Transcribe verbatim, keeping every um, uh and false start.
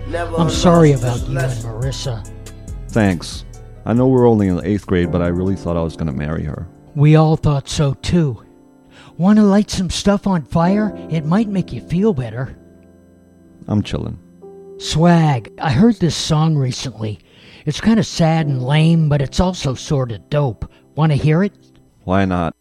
I'm sorry about you and Marissa. Thanks. I know we're only in the eighth grade, but I really thought I was going to marry her. We all thought so too. Want to light some stuff on fire? It might make you feel better. I'm chillin'. Swag, I heard this song recently. It's kind of sad and lame, but it's also sort of dope. Want to hear it? Why not?